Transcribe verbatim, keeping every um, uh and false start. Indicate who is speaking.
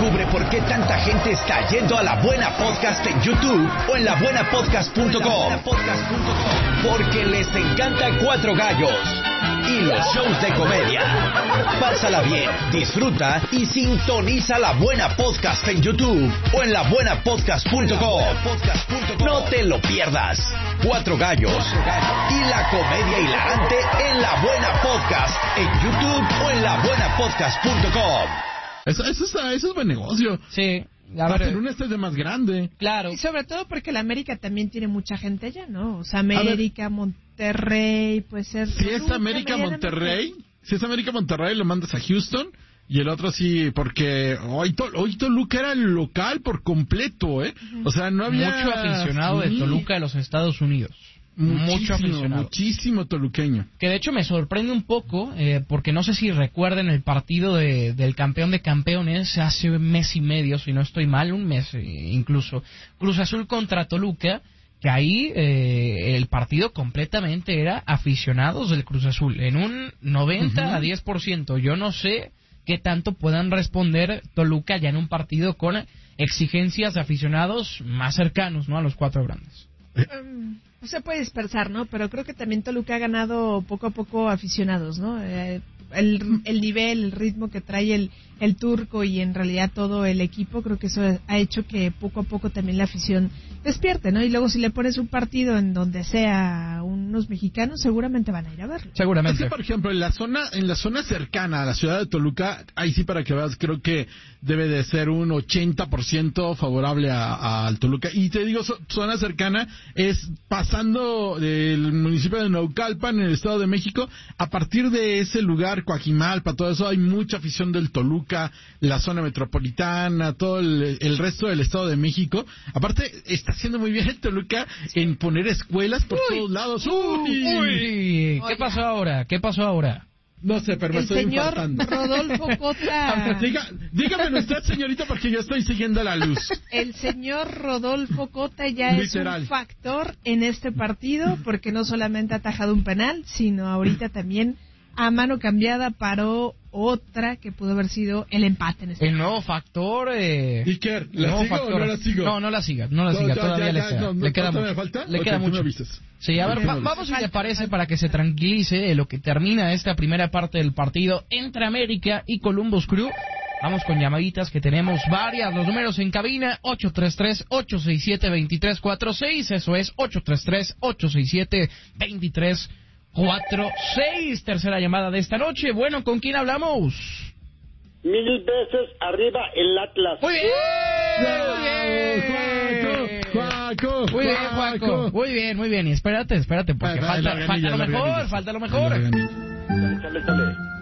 Speaker 1: Descubre por qué tanta gente está yendo a La Buena Podcast en YouTube o en la buena podcast punto com. Porque les encanta Cuatro Gallos y los shows de comedia. Pásala bien, disfruta y sintoniza La Buena Podcast en YouTube o en la buena podcast punto com. No te lo pierdas. Cuatro Gallos y la comedia hilarante en La Buena Podcast en YouTube o en la buena podcast punto com.
Speaker 2: Eso, eso, es, eso es buen negocio.
Speaker 3: Sí. A ver,
Speaker 2: hacer un estadio más grande.
Speaker 3: Claro.
Speaker 4: Y sobre todo porque la América también tiene mucha gente allá, ¿no? O sea, América, Monterrey, puede ser...
Speaker 2: Si es América, Monterrey, si es América, Monterrey, lo mandas a Houston. Y el otro sí, porque hoy, to, hoy Toluca era el local por completo, ¿eh? O sea, no había...
Speaker 3: Mucho aficionado sí. de Toluca de los Estados Unidos.
Speaker 2: Muchísimo,
Speaker 3: mucho aficionado.
Speaker 2: Muchísimo toluqueño.
Speaker 3: Que de hecho me sorprende un poco, eh, porque no sé si recuerden el partido de, del campeón de campeones hace un mes y medio, si no estoy mal, un mes eh, incluso. Cruz Azul contra Toluca, que ahí eh, el partido completamente era aficionados del Cruz Azul, en un noventa uh-huh. a diez por ciento. Yo no sé qué tanto puedan responder Toluca ya en un partido con exigencias de aficionados más cercanos, ¿no?, a los cuatro grandes.
Speaker 4: Um, no se puede dispersar, ¿no? Pero creo que también Toluca ha ganado poco a poco aficionados, ¿no? Eh, el, el nivel, el ritmo que trae el, el turco y en realidad todo el equipo, creo que eso ha hecho que poco a poco también la afición despierte, ¿no? Y luego si le pones un partido en donde sea unos mexicanos, seguramente van a ir a verlo.
Speaker 3: Seguramente.
Speaker 2: Es que, por ejemplo, en la zona en la zona cercana a la ciudad de Toluca, ahí sí, para que veas, creo que debe de ser un ochenta por ciento favorable a, a Toluca. Y te digo, so, zona cercana es pasando del municipio de Naucalpan, en el Estado de México. A partir de ese lugar, Coajimalpa, todo eso, hay mucha afición del Toluca, la zona metropolitana, todo el, el resto del Estado de México. Aparte, está haciendo muy bien el Toluca en poner escuelas por uy, todos lados. ¡Uy!
Speaker 3: Uy, ¿qué pasó ahora? ¿Qué pasó ahora?
Speaker 2: No sé, pero me
Speaker 4: el
Speaker 2: estoy
Speaker 4: señor
Speaker 2: infartando.
Speaker 4: Rodolfo Cota.
Speaker 2: Diga, dígame usted, señorita, porque yo estoy siguiendo la luz.
Speaker 4: El señor Rodolfo Cota ya
Speaker 2: Literal.
Speaker 4: es un factor en este partido, porque no solamente ha atajado un penal, sino ahorita también a mano cambiada paró otra que pudo haber sido el empate en este
Speaker 3: el nuevo factor eh...
Speaker 2: Iker, ¿la sigo factor. o no la sigo?
Speaker 3: No, no la siga, no la
Speaker 2: no,
Speaker 3: siga,
Speaker 2: ya,
Speaker 3: todavía
Speaker 2: ya,
Speaker 3: le
Speaker 2: ya,
Speaker 3: queda,
Speaker 2: no,
Speaker 3: le queda
Speaker 2: no,
Speaker 3: mucho,
Speaker 2: me falta?
Speaker 3: le
Speaker 2: okay,
Speaker 3: queda mucho. Sí, a ver, va, vamos si te parece para que se tranquilice eh, lo que termina esta primera parte del partido entre América y Columbus Crew. Vamos con llamaditas que tenemos varias, los números en cabina ocho tres tres, ocho seis siete, dos tres cuatro seis, eso es ocho tres tres, ocho seis siete, dos tres cuatro seis. Tercera llamada de esta noche. Bueno, ¿con quién hablamos?
Speaker 5: Mil veces arriba el Atlas.
Speaker 3: Muy bien,
Speaker 2: Juaco, Juaco,
Speaker 3: muy bien, Juaco, muy bien, muy bien. Y espérate, espérate, porque
Speaker 2: ah,
Speaker 3: falta,
Speaker 2: la
Speaker 3: falta
Speaker 2: ganilla,
Speaker 3: lo mejor, falta lo mejor.
Speaker 5: Chale, chale, chale.